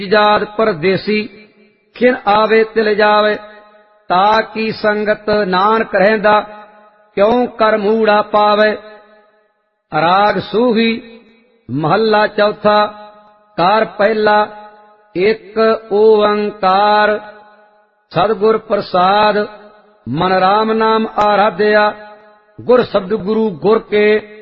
जात परदेसी खिन आवे तिल जावे, ताकि संगत नानक रहंदा क्यों कर मूड़ा पावे। राग सूही महला चौथा कार पहला एक ओंकार। सतगुर प्रसाद मन राम नाम आराध्या, गुर शब्द गुरु गुर के